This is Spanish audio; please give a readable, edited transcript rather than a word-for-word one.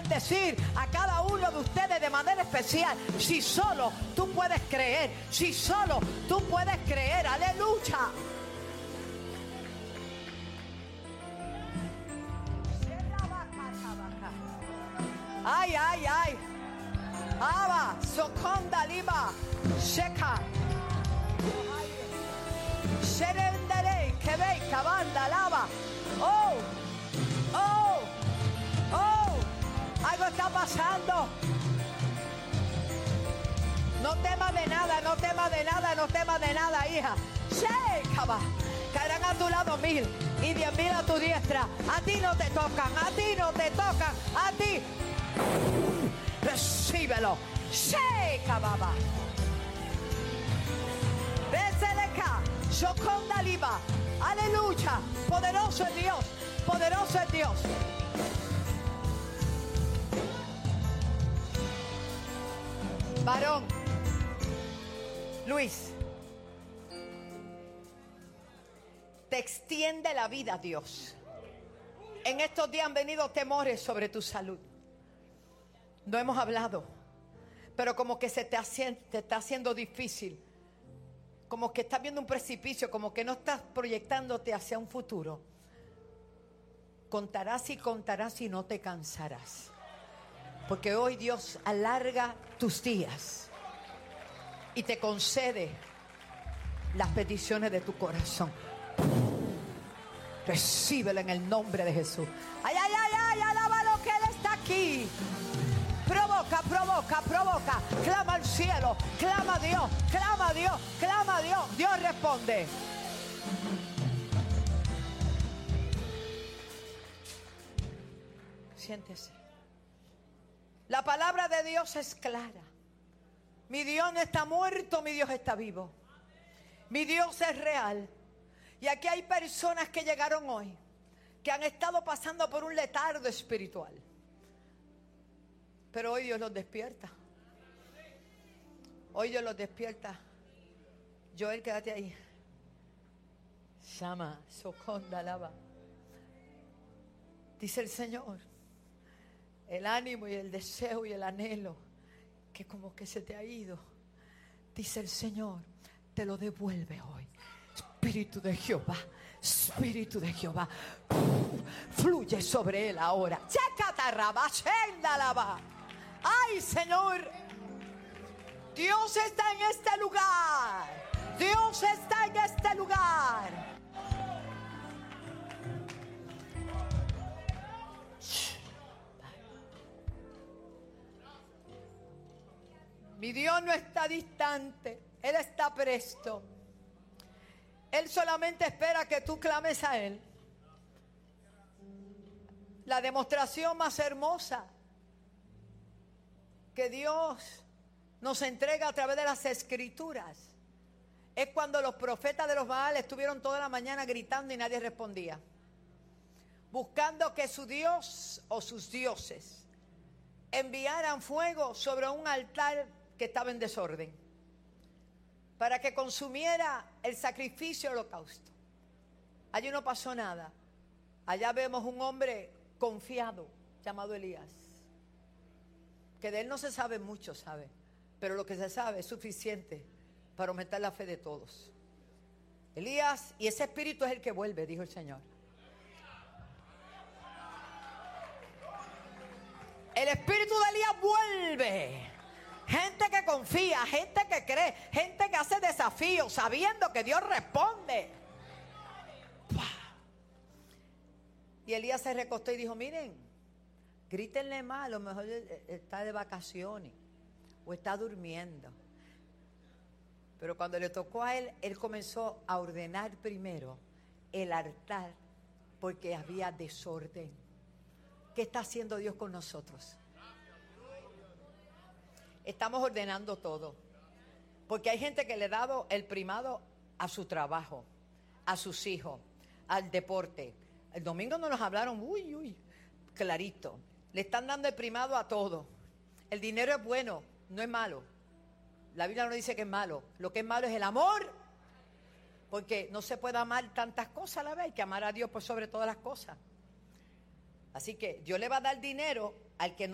bendecir a cada uno de ustedes de manera especial. Si solo tú puedes creer, si solo tú puedes creer, aleluya. Ay, ay, ay. Aba, soconda liba, sheka. Sherendere, kebe, kabanda lava. Oh, oh, oh. Algo está pasando. No temas de nada, no temas de nada, no temas de nada, hija. Shekaba. Caerán a tu lado 1000 y 10.000 a tu diestra. A ti no te tocan, a ti no te tocan, a ti. Recíbelo. Shekababa. Beseleka. Shokonda liba. Aleluya. Poderoso es Dios. Poderoso es Dios. Varón. Luis. Te extiende la vida, Dios. En estos días han venido temores sobre tu salud. No hemos hablado, pero como que te está haciendo difícil. Como que estás viendo un precipicio, como que no estás proyectándote hacia un futuro. Contarás y no te cansarás. Porque hoy Dios alarga tus días y te concede las peticiones de tu corazón. Recíbelo en el nombre de Jesús. Ay, ay, ay, ay, alábalo que Él está aquí. Provoca, provoca, provoca. Clama al cielo, clama a Dios, clama a Dios, clama a Dios. Dios responde. Siéntese. La palabra de Dios es clara. Mi Dios no está muerto, mi Dios está vivo. Mi Dios es real. Y aquí hay personas que llegaron hoy, que han estado pasando por un letargo espiritual. Pero hoy Dios los despierta. Hoy Dios los despierta. Joel, quédate ahí. Llama, soconda, lava. Dice el Señor, el ánimo y el deseo y el anhelo que como que se te ha ido, dice el Señor, te lo devuelve hoy. Espíritu de Jehová, Espíritu de Jehová, fluye sobre él ahora. Ay, Señor, Dios está en este lugar. Dios está en este lugar. Mi Dios no está distante, Él está presto. Él solamente espera que tú clames a Él. La demostración más hermosa que Dios nos entrega a través de las Escrituras es cuando los profetas de los Baales estuvieron toda la mañana gritando y nadie respondía, buscando que su Dios o sus dioses enviaran fuego sobre un altar que estaba en desorden, para que consumiera el sacrificio holocausto. Allí no pasó nada. Allá vemos un hombre confiado llamado Elías, que de él no se sabe mucho, ¿sabe? Pero lo que se sabe es suficiente para aumentar la fe de todos. Elías, y ese espíritu es el que vuelve, dijo el Señor. El espíritu de Elías vuelve. Gente que confía, gente que cree, gente que hace desafíos sabiendo que Dios responde. Y Elías se recostó y dijo, miren, grítenle más, a lo mejor está de vacaciones o está durmiendo. Pero cuando le tocó a él, él comenzó a ordenar primero el altar porque había desorden. ¿Qué está haciendo Dios con nosotros? Estamos ordenando todo. Porque hay gente que le ha dado el primado a su trabajo, a sus hijos, al deporte. El domingo nos hablaron, clarito. Le están dando el primado a todo. El dinero es bueno, no es malo. La Biblia no dice que es malo. Lo que es malo es el amor. Porque no se puede amar tantas cosas a la vez. Hay que amar a Dios por sobre todas las cosas. Así que Dios le va a dar dinero al que no